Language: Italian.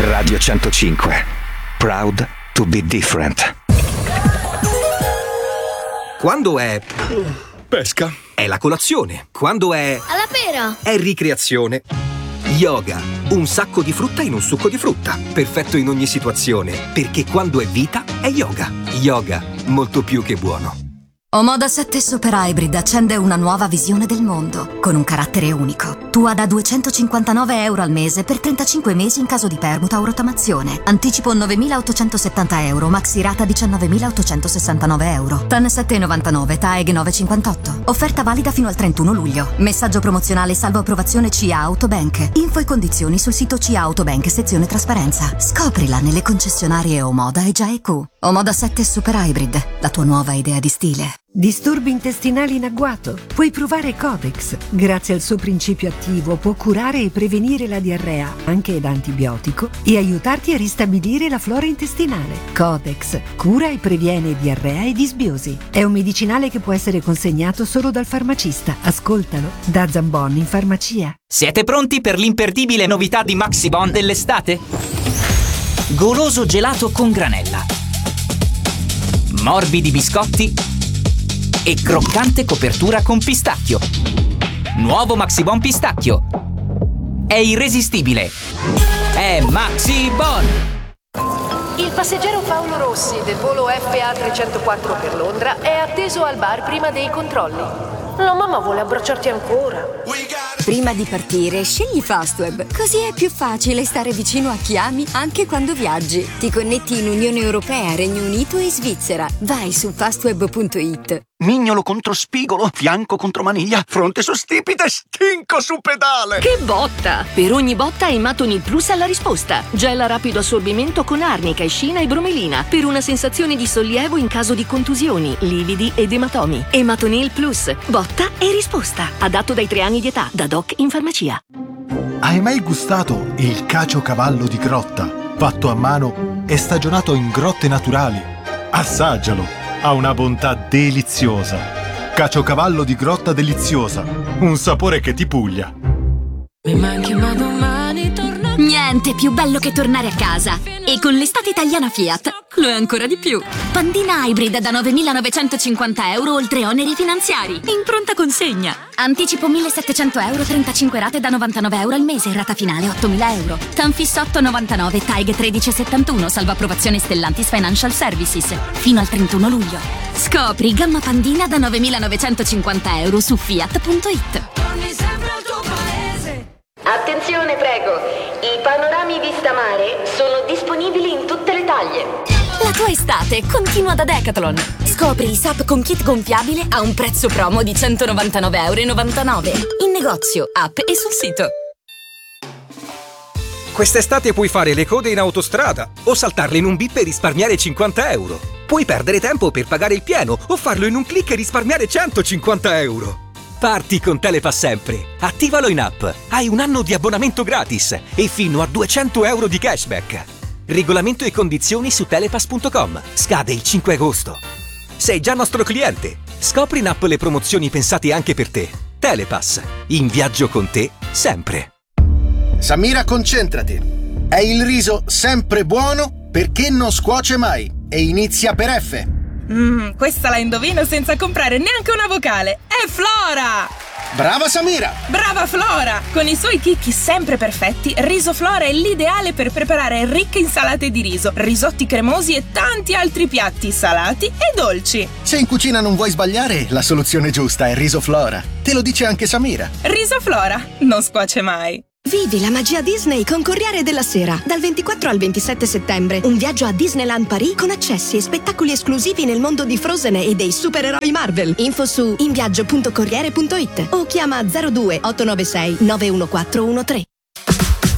Radio 105. Proud to be different. Quando è pesca, è la colazione. Quando è alla pera, è ricreazione. Yoga, un sacco di frutta in un succo di frutta. Perfetto in ogni situazione, perché quando è vita è yoga. Yoga, molto più che buono. Omoda 7 Super Hybrid accende una nuova visione del mondo, con un carattere unico. Tua da €259 al mese per 35 mesi in caso di permuta o rottamazione. Anticipo €9.870, maxi rata €19.869. TAN 7,99, TAEG 9,58. Offerta valida fino al 31 luglio. Messaggio promozionale salvo approvazione CIA Autobank. Info e condizioni sul sito CIA Autobank sezione trasparenza. Scoprila nelle concessionarie Omoda e Gia EQ. Omoda 7 Super Hybrid, la tua nuova idea di stile. Disturbi intestinali in agguato? Puoi provare Codex. Grazie al suo principio attivo può curare e prevenire la diarrea, anche da antibiotico, e aiutarti a ristabilire la flora intestinale. Codex cura e previene diarrea e disbiosi. È un medicinale che può essere consegnato solo dal farmacista. Ascoltalo da Zambon in farmacia. Siete pronti per l'imperdibile novità di Maxibon dell'estate? Goloso gelato con granella, morbidi biscotti e croccante copertura con pistacchio. Nuovo Maxibon pistacchio. È irresistibile. È Maxibon. Il passeggero Paolo Rossi del volo FA 304 per Londra è atteso al bar prima dei controlli. La mamma vuole abbracciarti ancora. Prima di partire, scegli Fastweb. Così è più facile stare vicino a chi ami anche quando viaggi. Ti connetti in Unione Europea, Regno Unito e Svizzera. Vai su fastweb.it. Mignolo contro spigolo, fianco contro maniglia, fronte su stipite, stinco su pedale. Che botta! Per ogni botta Ematonil Plus ha la risposta. Gel a rapido assorbimento con arnica, escina e bromelina per una sensazione di sollievo in caso di contusioni, lividi ed ematomi. Ematonil Plus, botta e risposta. Adatto dai 3 anni di età, da doc in farmacia. Hai mai gustato il caciocavallo di grotta, fatto a mano e stagionato in grotte naturali? Assaggialo! Ha una bontà deliziosa. Caciocavallo di grotta deliziosa. Un sapore che ti puglia. Mi manchi ma domani torno. Niente più bello che tornare a casa. E con l'estate italiana Fiat lo è ancora di più. Pandina Hybrid da €9.950 oltre oneri finanziari. In pronta consegna. Anticipo €1.700, 35 rate da €99 al mese, rata finale €8.000. Tanfis 8,99, TAEG 13,71, salvo approvazione Stellantis Financial Services. Fino al 31 luglio. Scopri gamma Pandina da €9.950 su Fiat.it. Attenzione prego, i panorami vista mare sono disponibili in tutte le taglie. La tua estate continua da Decathlon. Scopri i SUP con kit gonfiabile a un prezzo promo di €199,99. In negozio, app e sul sito. Quest'estate puoi fare le code in autostrada o saltarle in un bip e risparmiare €50. Puoi perdere tempo per pagare il pieno o farlo in un click e risparmiare €150. Parti con Telepass sempre. Attivalo in app. Hai un anno di abbonamento gratis e fino a €200 di cashback. Regolamento e condizioni su telepass.com. Scade il 5 agosto. Sei già nostro cliente. Scopri in app le promozioni pensate anche per te. Telepass. In viaggio con te sempre. Samira, concentrati. È il riso sempre buono perché non scuoce mai e inizia per F. Questa la indovino senza comprare neanche una vocale. È Flora! Brava Samira! Brava Flora! Con i suoi chicchi sempre perfetti, Riso Flora è l'ideale per preparare ricche insalate di riso, risotti cremosi e tanti altri piatti salati e dolci. Se in cucina non vuoi sbagliare, la soluzione giusta è Riso Flora. Te lo dice anche Samira. Riso Flora, non scuoce mai. Vivi la magia Disney con Corriere della Sera. Dal 24 al 27 settembre. Un viaggio a Disneyland Paris con accessi e spettacoli esclusivi nel mondo di Frozen e dei supereroi Marvel. Info su inviaggio.corriere.it o chiama 02 896 91413.